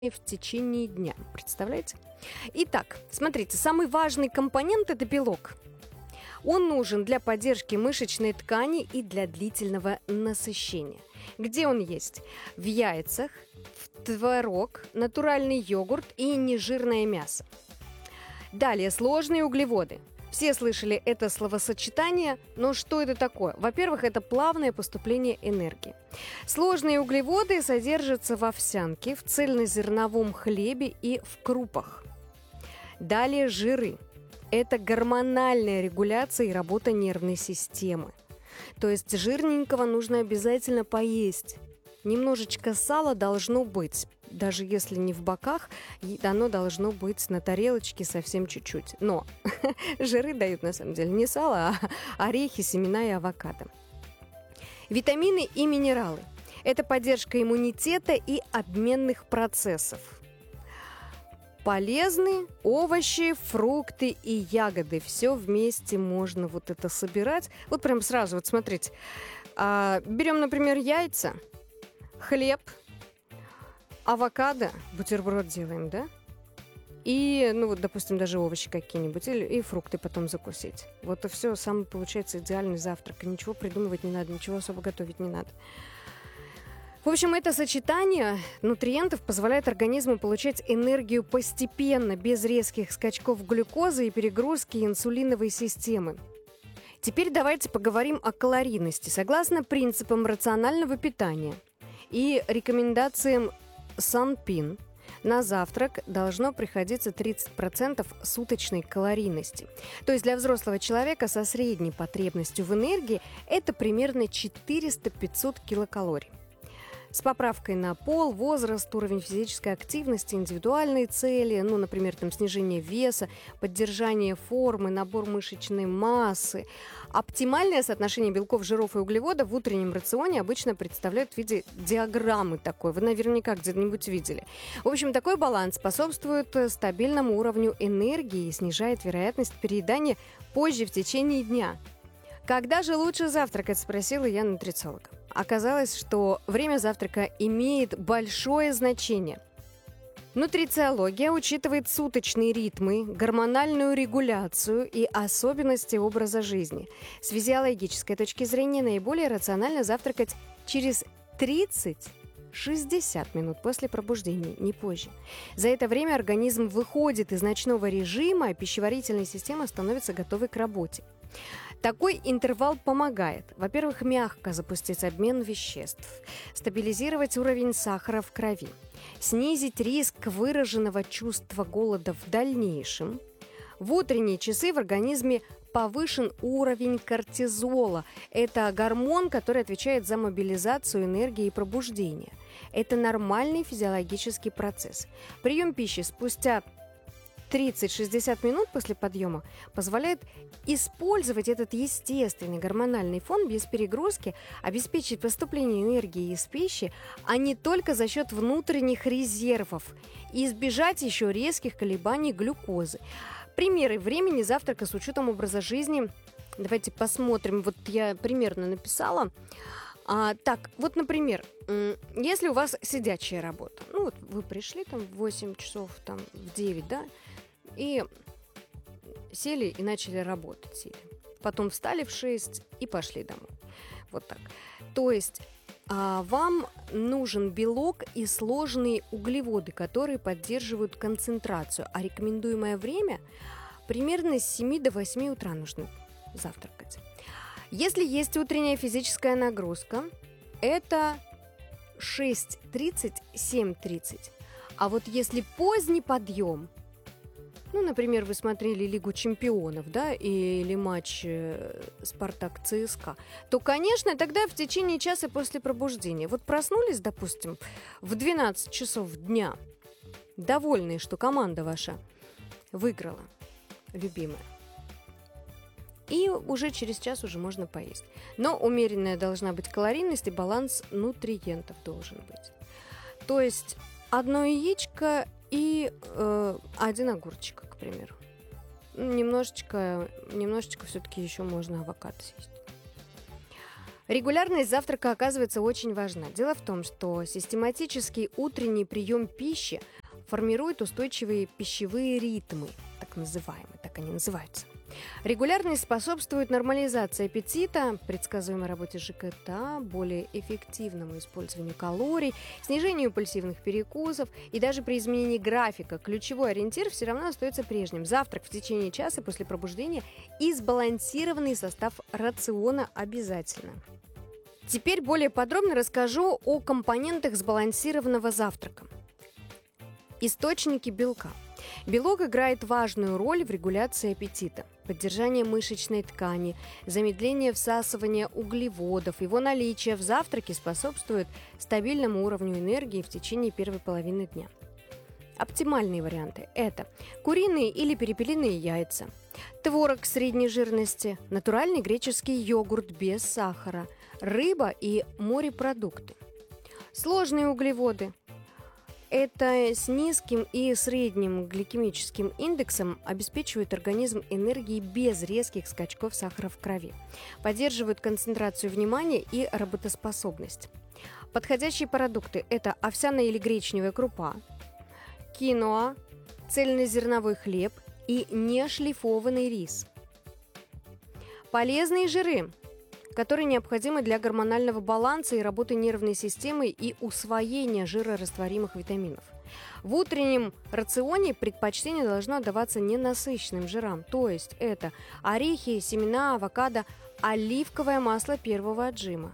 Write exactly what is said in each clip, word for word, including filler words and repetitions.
в течение дня. Представляете? Итак, смотрите, самый важный компонент – это белок. Он нужен для поддержки мышечной ткани и для длительного насыщения. Где он есть? В яйцах, в творог, натуральный йогурт и нежирное мясо. Далее, сложные углеводы. Все слышали это словосочетание, но что это такое? Во-первых, это плавное поступление энергии. Сложные углеводы содержатся в овсянке, в цельнозерновом хлебе и в крупах. Далее, жиры. Это гормональная регуляция и работа нервной системы. То есть жирненького нужно обязательно поесть. Немножечко сала должно быть, даже если не в боках, оно должно быть на тарелочке совсем чуть-чуть. Но жиры дают на самом деле не сало, а орехи, семена и авокадо. Витамины и минералы. Это поддержка иммунитета и обменных процессов. Полезны овощи, фрукты и ягоды. Все вместе можно вот это собирать. Вот прям сразу, вот смотрите. А, берем, например, яйца, хлеб, авокадо, бутерброд делаем, да? И, ну вот, допустим, даже овощи какие-нибудь, или, и фрукты потом закусить. Вот и все, сам получается идеальный завтрак. Ничего придумывать не надо, ничего особо готовить не надо. В общем, это сочетание нутриентов позволяет организму получать энергию постепенно, без резких скачков глюкозы и перегрузки инсулиновой системы. Теперь давайте поговорим о калорийности. Согласно принципам рационального питания и рекомендациям Санпин, на завтрак должно приходиться тридцать процентов суточной калорийности. То есть для взрослого человека со средней потребностью в энергии это примерно четыреста-пятьсот килокалорий. С поправкой на пол, возраст, уровень физической активности, индивидуальные цели, ну, например, там, снижение веса, поддержание формы, набор мышечной массы. Оптимальное соотношение белков, жиров и углеводов в утреннем рационе обычно представляют в виде диаграммы такой. Вы наверняка где-нибудь видели. В общем, такой баланс способствует стабильному уровню энергии и снижает вероятность переедания позже в течение дня. Когда же лучше завтракать, спросила я нутрициолога. Оказалось, что время завтрака имеет большое значение. Нутрициология учитывает суточные ритмы, гормональную регуляцию и особенности образа жизни. С физиологической точки зрения наиболее рационально завтракать через тридцать-шестьдесят минут после пробуждения, не позже. За это время организм выходит из ночного режима, а пищеварительная система становится готовой к работе. Такой интервал помогает, во-первых, мягко запустить обмен веществ, стабилизировать уровень сахара в крови, снизить риск выраженного чувства голода в дальнейшем. В утренние часы в организме повышен уровень кортизола. Это гормон, который отвечает за мобилизацию энергии и пробуждение. Это нормальный физиологический процесс. Прием пищи спустя тридцать-шестьдесят минут после подъема позволяет использовать этот естественный гормональный фон без перегрузки, обеспечить поступление энергии из пищи, а не только за счет внутренних резервов, и избежать еще резких колебаний глюкозы. Примеры времени завтрака с учетом образа жизни. Давайте посмотрим. Вот я примерно написала. А, так, вот, например, если у вас сидячая работа, ну вот вы пришли там в восемь часов, там в девять, да, и сели и начали работать, сели. Потом встали в шесть и пошли домой. Вот так. То есть а, вам нужен белок и сложные углеводы, которые поддерживают концентрацию, а рекомендуемое время примерно с семи до восьми утра нужно завтракать. Если есть утренняя физическая нагрузка, это шесть тридцать - семь тридцать. А вот если поздний подъем, ну, например, вы смотрели Лигу чемпионов, да, или матч Спартак-ЦСКА, то, конечно, тогда в течение часа после пробуждения. Вот проснулись, допустим, в двенадцать часов дня, довольные, что команда ваша выиграла, любимая. И уже через час уже можно поесть. Но умеренная должна быть калорийность и баланс нутриентов должен быть. То есть одно яичко и э, один огурчик, к примеру. Немножечко, немножечко все-таки еще можно авокадо съесть. Регулярность завтрака оказывается очень важна. Дело в том, что систематический утренний прием пищи формирует устойчивые пищевые ритмы, так называемые, так они называются. Регулярность способствует нормализации аппетита, предсказуемой работе ЖКТ, более эффективному использованию калорий, снижению импульсивных перекусов, и даже при изменении графика ключевой ориентир все равно остается прежним. Завтрак в течение часа после пробуждения и сбалансированный состав рациона обязательно. Теперь более подробно расскажу о компонентах сбалансированного завтрака. Источники белка. Белок играет важную роль в регуляции аппетита, поддержании мышечной ткани, замедлении всасывания углеводов. Его наличие в завтраке способствует стабильному уровню энергии в течение первой половины дня. Оптимальные варианты – это куриные или перепелиные яйца, творог средней жирности, натуральный греческий йогурт без сахара, рыба и морепродукты. Сложные углеводы – это с низким и средним гликемическим индексом обеспечивают организм энергией без резких скачков сахара в крови, поддерживают концентрацию внимания и работоспособность. Подходящие продукты – это овсяная или гречневая крупа, киноа, цельнозерновой хлеб и нешлифованный рис. Полезные жиры, которые необходимы для гормонального баланса и работы нервной системы и усвоения жирорастворимых витаминов. В утреннем рационе предпочтение должно отдаваться ненасыщенным жирам, то есть это орехи, семена, авокадо, оливковое масло первого отжима.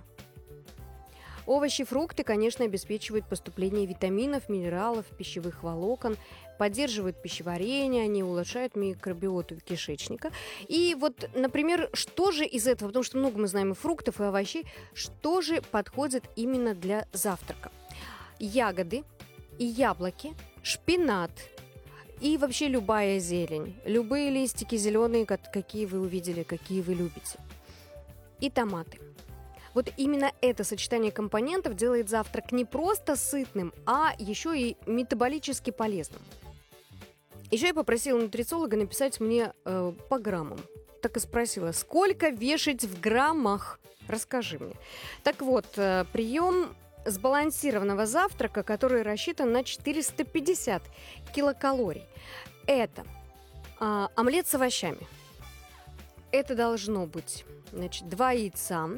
Овощи, фрукты, конечно, обеспечивают поступление витаминов, минералов, пищевых волокон, поддерживают пищеварение, они улучшают микробиоту кишечника. И вот, например, что же из этого, потому что много мы знаем и фруктов, и овощей, что же подходит именно для завтрака? Ягоды и яблоки, шпинат и вообще любая зелень, любые листики зеленые, какие вы увидели, какие вы любите, и томаты. Вот именно это сочетание компонентов делает завтрак не просто сытным, а еще и метаболически полезным. Еще я попросила нутрициолога написать мне э, по граммам. Так и спросила, сколько вешать в граммах? Расскажи мне. Так вот, э, прием сбалансированного завтрака, который рассчитан на четыреста пятьдесят килокалорий. Это э, омлет с овощами. Это должно быть, значит, два яйца,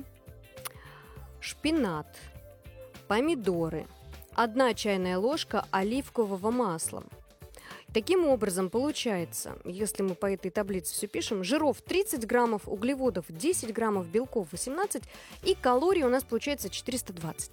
шпинат, помидоры, одна чайная ложка оливкового масла. Таким образом, получается, если мы по этой таблице все пишем, жиров тридцать граммов, углеводов десять граммов, белков восемнадцать и калорий у нас получается четыреста двадцать.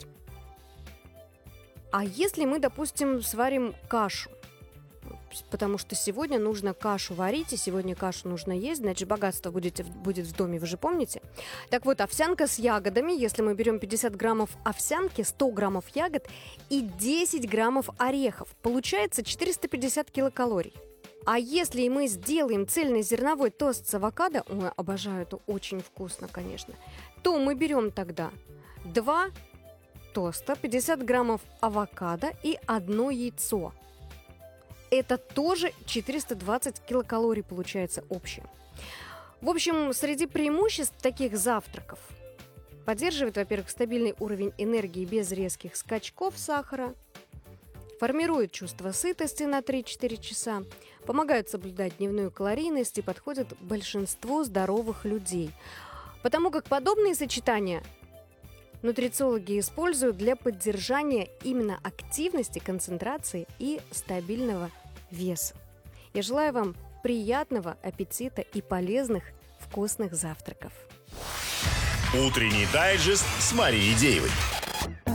А если мы, допустим, сварим кашу, потому что сегодня нужно кашу варить, и сегодня кашу нужно есть, значит, богатство будет, будет в доме, вы же помните? Так вот, овсянка с ягодами, если мы берем пятьдесят граммов овсянки, сто граммов ягод и десять граммов орехов, получается четыреста пятьдесят килокалорий. А если мы сделаем цельнозерновой тост с авокадо, ой, обожаю, это очень вкусно, конечно, то мы берем тогда два тоста, пятьдесят граммов авокадо и одно яйцо. Это тоже четыреста двадцать килокалорий получается общее. В общем, среди преимуществ таких завтраков поддерживает, во-первых, стабильный уровень энергии без резких скачков сахара, формирует чувство сытости на три-четыре часа, помогают соблюдать дневную калорийность и подходят большинству здоровых людей. Потому как подобные сочетания нутрициологи используют для поддержания именно активности, концентрации и стабильного веса. Я желаю вам приятного аппетита и полезных вкусных завтраков. Утренний дайджест с Марией Деевой.